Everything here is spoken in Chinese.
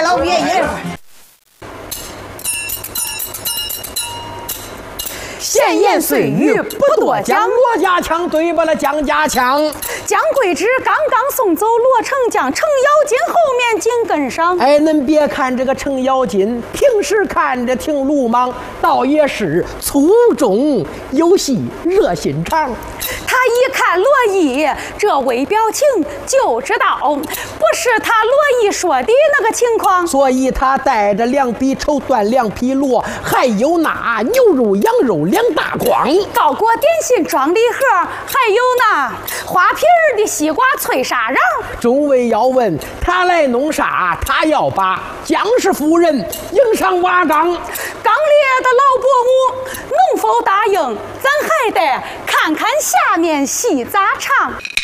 老爷爷。闲言碎语不多讲， 罗家枪对不了江家枪。 江贵之刚刚送走罗成将，程咬金后面紧跟上。 哎，恁别看这个程咬金，平时看着挺鲁莽，倒也是粗中有细，热心肠。 他一看罗毅这微表情，就知道不是他罗毅说的那个情况， 所以他带着2匹绸缎2匹骡，还有那牛肉羊肉2大筐， 高果点心装礼盒，还有那花皮儿的西瓜脆沙瓤。 众位要问他来弄啥，他要把姜氏夫人迎上瓦岗。 刚烈的老伯母能否答应，咱还得看看下面戏咋唱。